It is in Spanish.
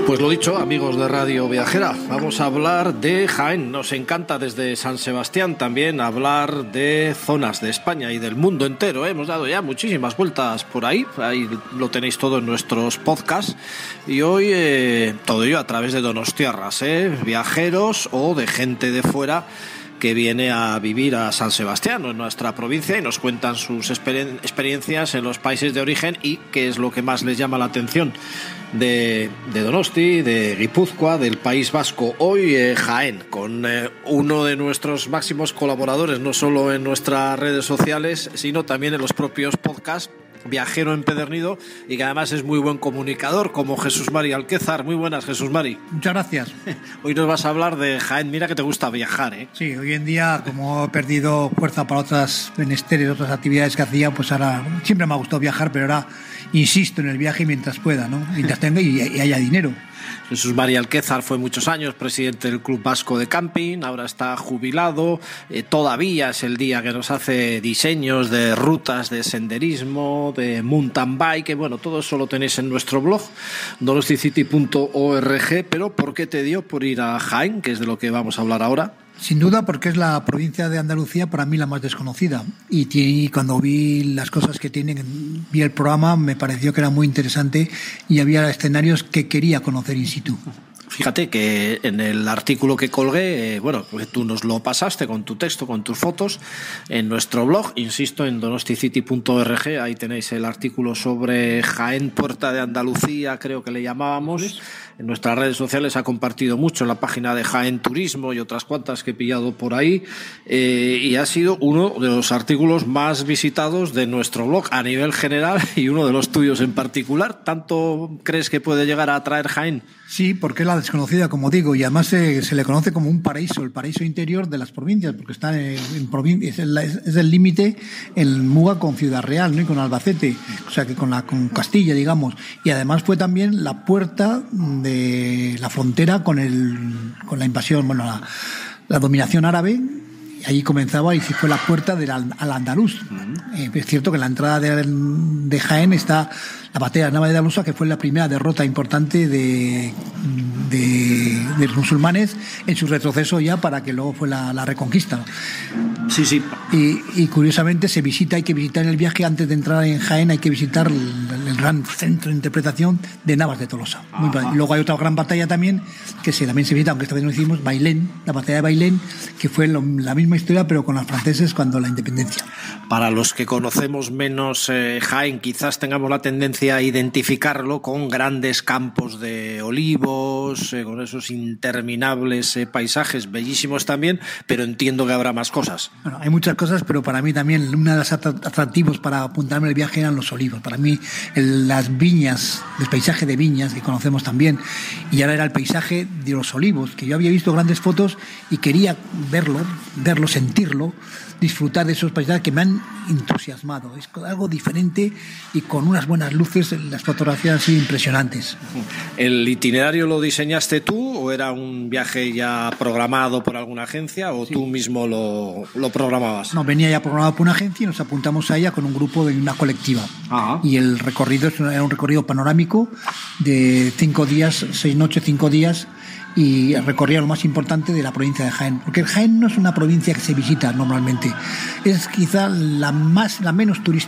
Pues lo dicho, amigos de Radio Viajera, vamos a hablar de Jaén. Nos encanta desde San Sebastián también hablar de zonas de España y del mundo entero. Hemos dado ya muchísimas vueltas por ahí lo tenéis todo en nuestros podcasts. Y hoy todo ello a través de donostiarras, viajeros o de gente de fuera que viene a vivir a San Sebastián o en nuestra provincia y nos cuentan sus experiencias en los países de origen y qué es lo que más les llama la atención de Donosti, de Guipúzcoa, del País Vasco. Hoy Jaén, con uno de nuestros máximos colaboradores, no solo en nuestras redes sociales, sino también en los propios podcasts, viajero empedernido y que además es muy buen comunicador, como Jesús Mari Alquézar. Muy buenas, Jesús Mari. Muchas gracias. Hoy nos vas a hablar de Jaén. Mira que te gusta viajar, ¿eh? Sí, hoy en día, como he perdido fuerza para otras menesteres, otras actividades que hacía, pues ahora siempre me ha gustado viajar, pero ahora insisto en el viaje mientras pueda, ¿no? Mientras tenga y haya dinero. Jesús Mari Alquézar fue muchos años presidente del Club Vasco de Camping, ahora está jubilado, todavía es el día que nos hace diseños de rutas de senderismo, de mountain bike, bueno, todo eso lo tenéis en nuestro blog, donosticity.org. Pero ¿por qué te dio por ir a Jaén, que es de lo que vamos a hablar ahora? Sin duda, porque es la provincia de Andalucía para mí la más desconocida. Y cuando vi las cosas que tienen, vi el programa, me pareció que era muy interesante y había escenarios que quería conocer in situ. Fíjate que en el artículo que colgué, pues tú nos lo pasaste con tu texto, con tus fotos, en nuestro blog, insisto, en donosticity.org, ahí tenéis el artículo sobre Jaén, Puerta de Andalucía, creo que le llamábamos. En nuestras redes sociales ha compartido mucho en la página de Jaén Turismo y otras cuantas que he pillado por ahí, y ha sido uno de los artículos más visitados de nuestro blog a nivel general y uno de los tuyos en particular. ¿Tanto crees que puede llegar a atraer Jaén? Sí, porque es la desconocida, como digo, y además se le conoce como un paraíso, el paraíso interior de las provincias, porque está en provincia, es el límite en Muga con Ciudad Real, ¿no? Y con Albacete, o sea que con Castilla, digamos, y además fue también la puerta de la frontera con la invasión, la dominación árabe. Allí comenzaba y fue la puerta al andaluz. Es cierto que en la entrada de Jaén está la batalla de Nava de Dalusa, que fue la primera derrota importante de los musulmanes en su retroceso ya para que luego fue la reconquista. Sí. Y curiosamente hay que visitar en el viaje, antes de entrar en Jaén, hay que visitar el gran centro de interpretación de Navas de Tolosa. Luego hay otra gran batalla también, que también se visita, aunque esta vez no hicimos, Bailén, la batalla de Bailén, que fue la misma historia, pero con los franceses cuando la independencia. Para los que conocemos menos Jaén, quizás tengamos la tendencia a identificarlo con grandes campos de olivos, con esos interminables paisajes bellísimos también, pero entiendo que habrá más cosas. Bueno, hay muchas cosas, pero para mí también uno de los atractivos para apuntarme al viaje eran los olivos. Para mí las viñas, el paisaje de viñas que conocemos también, y ahora era el paisaje de los olivos, que yo había visto grandes fotos y quería verlo, sentirlo, disfrutar de esos paisajes que me han entusiasmado. Es algo diferente y con unas buenas luces. Las fotografías han sido impresionantes. ¿El itinerario lo diseñaste tú o era un viaje ya programado por alguna agencia o sí, tú mismo lo programabas? No, venía ya programado por una agencia y nos apuntamos a ella con un grupo de una colectiva. Ajá. Y el recorrido era un recorrido panorámico de 5 días, 6 noches, 5 días, y recorría lo más importante de la provincia de Jaén, porque Jaén no es una provincia que se visita normalmente, es quizá la menos turística